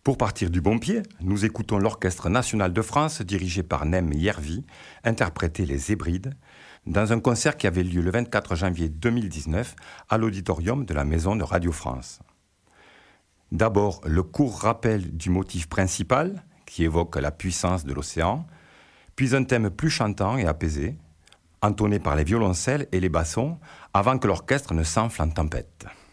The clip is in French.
Pour partir du bon pied, nous écoutons l'Orchestre national de France dirigé par Nem Yervi interpréter les Hébrides dans un concert qui avait lieu le 24 janvier 2019 à l'auditorium de la Maison de Radio France. D'abord, le court rappel du motif principal qui évoque la puissance de l'océan, puis un thème plus chantant et apaisé, entonné par les violoncelles et les bassons avant que l'orchestre ne s'enfle en tempête.